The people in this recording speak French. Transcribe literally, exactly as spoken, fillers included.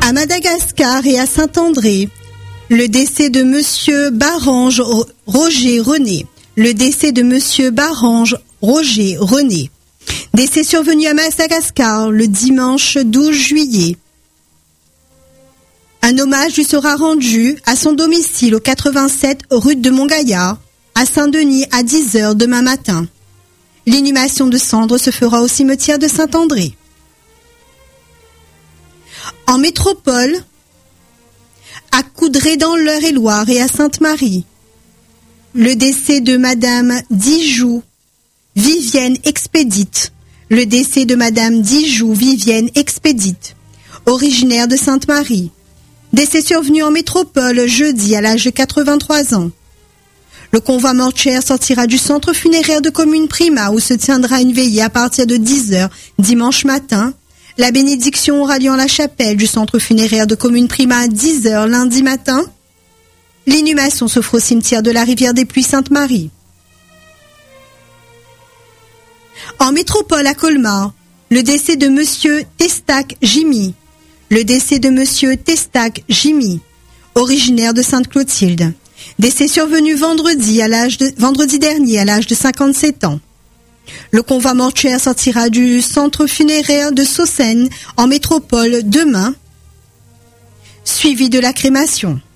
À Madagascar et à Saint-André, le décès de Monsieur Barange Roger René. Le décès de Monsieur Barange Roger René. Décès survenu à Madagascar le dimanche douze juillet. Un hommage lui sera rendu à son domicile au quatre-vingt-sept rue de Montgaillard, à Saint-Denis à dix heures demain matin. L'inhumation de cendres se fera au cimetière de Saint-André. En métropole, à Coudray dans l'Eure-et-Loire et à Sainte-Marie, le décès de Madame Dijoux Vivienne Expédite. Le décès de Madame Dijoux Vivienne Expédite, originaire de Sainte-Marie. Décès survenu en métropole jeudi à l'âge de quatre-vingt-trois ans. Le convoi mortuaire sortira du centre funéraire de commune Prima où se tiendra une veillée à partir de dix heures dimanche matin. La bénédiction aura lieu en la chapelle du centre funéraire de commune Prima à dix heures lundi matin. L'inhumation se fera au cimetière de la Rivière des Pluies Sainte-Marie. En métropole à Colmar, le décès de Monsieur Testac Jimmy. Le décès de Monsieur Testac Jimmy, originaire de Sainte-Clotilde. Décès survenu vendredi, à l'âge de, vendredi dernier à l'âge de cinquante-sept ans. Le convoi mortuaire sortira du centre funéraire de Saucenne en métropole demain, suivi de la crémation.